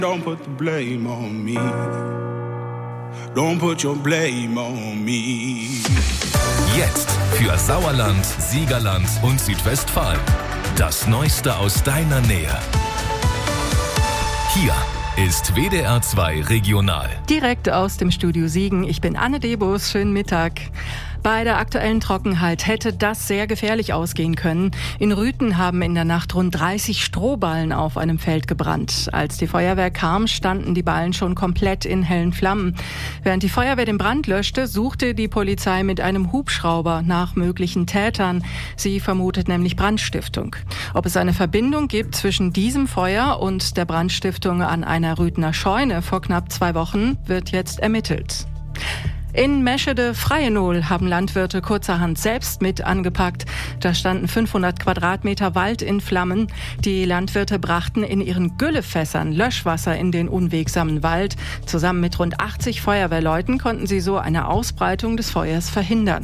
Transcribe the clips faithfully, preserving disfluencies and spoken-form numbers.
Don't put the blame on me. Don't put your blame on me. Jetzt für Sauerland, Siegerland und Südwestfalen. Das Neueste aus deiner Nähe. Hier ist W D R zwei Regional. Direkt aus dem Studio Siegen. Ich bin Anne Debus. Schönen Mittag. Bei der aktuellen Trockenheit hätte das sehr gefährlich ausgehen können. In Rüthen haben in der Nacht rund dreißig Strohballen auf einem Feld gebrannt. Als die Feuerwehr kam, standen die Ballen schon komplett in hellen Flammen. Während die Feuerwehr den Brand löschte, suchte die Polizei mit einem Hubschrauber nach möglichen Tätern. Sie vermutet nämlich Brandstiftung. Ob es eine Verbindung gibt zwischen diesem Feuer und der Brandstiftung an einer Rüthener Scheune vor knapp zwei Wochen, wird jetzt ermittelt. In Meschede-Freienol haben Landwirte kurzerhand selbst mit angepackt. Da standen fünfhundert Quadratmeter Wald in Flammen. Die Landwirte brachten in ihren Güllefässern Löschwasser in den unwegsamen Wald. Zusammen mit rund achtzig Feuerwehrleuten konnten sie so eine Ausbreitung des Feuers verhindern.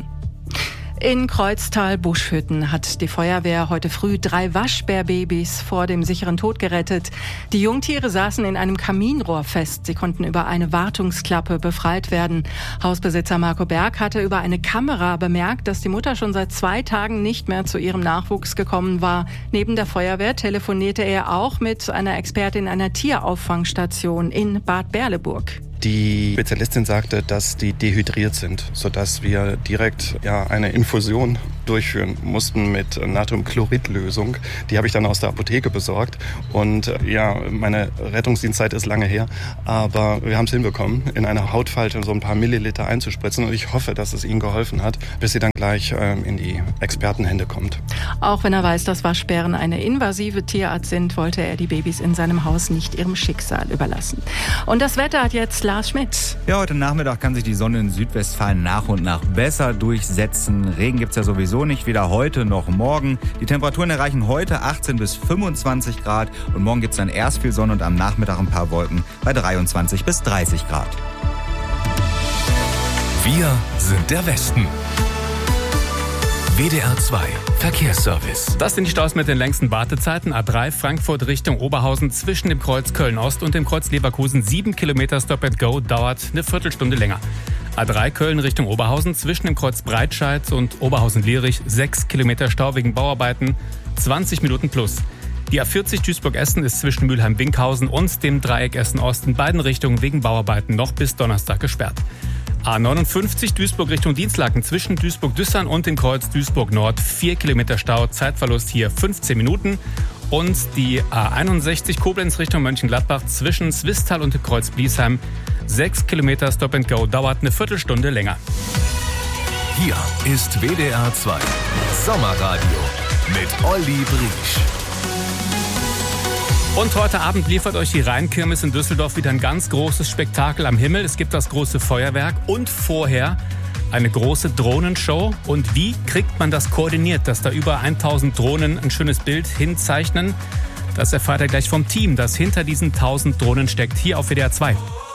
In Kreuztal-Buschhütten hat die Feuerwehr heute früh drei Waschbärbabys vor dem sicheren Tod gerettet. Die Jungtiere saßen in einem Kaminrohr fest. Sie konnten über eine Wartungsklappe befreit werden. Hausbesitzer Marco Berg hatte über eine Kamera bemerkt, dass die Mutter schon seit zwei Tagen nicht mehr zu ihrem Nachwuchs gekommen war. Neben der Feuerwehr telefonierte er auch mit einer Expertin einer Tierauffangstation in Bad Berleburg. Die Spezialistin sagte, dass die dehydriert sind, sodass wir direkt ja, eine Infusion durchführen mussten mit Natriumchloridlösung. Die habe ich dann aus der Apotheke besorgt. Und ja, meine Rettungsdienstzeit ist lange her, aber wir haben es hinbekommen, in eine Hautfalte so ein paar Milliliter einzuspritzen. Und ich hoffe, dass es ihnen geholfen hat, bis sie dann gleich ähm, in die Expertenhände kommt. Auch wenn er weiß, dass Waschbären eine invasive Tierart sind, wollte er die Babys in seinem Haus nicht ihrem Schicksal überlassen. Und das Wetter hat jetzt Lars Schmidt. Ja, heute Nachmittag kann sich die Sonne in Südwestfalen nach und nach besser durchsetzen. Regen gibt's ja sowieso nicht, weder heute noch morgen. Die Temperaturen erreichen heute achtzehn bis fünfundzwanzig Grad und morgen gibt's dann erst viel Sonne und am Nachmittag ein paar Wolken bei dreiundzwanzig bis dreißig Grad. Wir sind der Westen. W D R zwei Verkehrsservice. Das sind die Staus mit den längsten Wartezeiten. A drei Frankfurt Richtung Oberhausen zwischen dem Kreuz Köln-Ost und dem Kreuz Leverkusen. Sieben Kilometer Stop and Go dauert eine Viertelstunde länger. A drei Köln Richtung Oberhausen zwischen dem Kreuz Breitscheid und Oberhausen-Lierich. Sechs Kilometer Stau wegen Bauarbeiten. zwanzig Minuten plus. Die A vierzig Duisburg-Essen ist zwischen Mülheim-Winkhausen und dem Dreieck Essen-Ost in beiden Richtungen wegen Bauarbeiten noch bis Donnerstag gesperrt. A neunundfünfzig Duisburg Richtung Dienstlaken zwischen Duisburg-Düssern und dem Kreuz Duisburg-Nord. vier Kilometer Stau, Zeitverlust hier fünfzehn Minuten. Und die A einundsechzig Koblenz Richtung Mönchengladbach zwischen Swisttal und dem Kreuz Bliesheim. sechs Kilometer Stop and Go, dauert eine Viertelstunde länger. Hier ist W D R zwei Sommerradio mit Olli Briesch. Und heute Abend liefert euch die Rheinkirmes in Düsseldorf wieder ein ganz großes Spektakel am Himmel. Es gibt das große Feuerwerk und vorher eine große Drohnenshow. Und wie kriegt man das koordiniert, dass da über tausend Drohnen ein schönes Bild hinzeichnen? Das erfahrt ihr gleich vom Team, das hinter diesen tausend Drohnen steckt, hier auf W D R zwei.